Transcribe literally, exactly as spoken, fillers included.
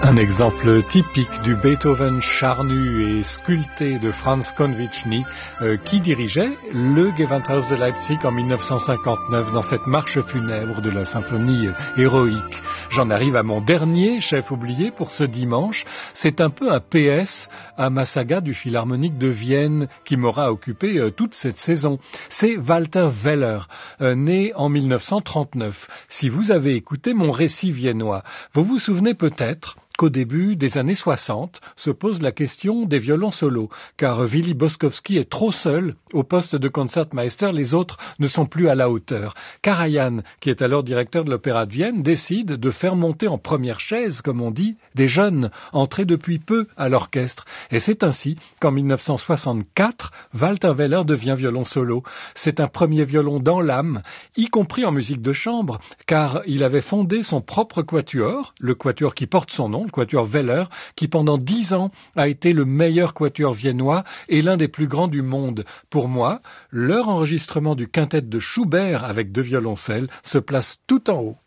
Un exemple typique du Beethoven charnu et sculpté de Franz Konvichny euh, qui dirigeait le Gewandhaus de Leipzig en mille neuf cent cinquante-neuf dans cette marche funèbre de la symphonie euh, héroïque. J'en arrive à mon dernier chef oublié pour ce dimanche. C'est un peu un P S à ma saga du Philharmonique de Vienne qui m'aura occupé euh, toute cette saison. C'est Walter Weller, euh, né en mille neuf cent trente-neuf. Si vous avez écouté mon récit viennois, vous vous souvenez peut-être qu'au début des années soixante se pose la question des violons solos, car Willy Boskowski est trop seul au poste de Concertmeister, les autres ne sont plus à la hauteur. Karajan, qui est alors directeur de l'Opéra de Vienne, décide de faire monter en première chaise, comme on dit, des jeunes entrés depuis peu à l'orchestre. Et c'est ainsi qu'en mille neuf cent soixante-quatre, Walter Weller devient violon solo. C'est un premier violon dans l'âme, y compris en musique de chambre, car il avait fondé son propre quatuor, le quatuor qui porte son nom, le quatuor Weller, qui pendant dix ans a été le meilleur quatuor viennois et l'un des plus grands du monde. Pour moi, leur enregistrement du quintet de Schubert avec deux violoncelles se place tout en haut.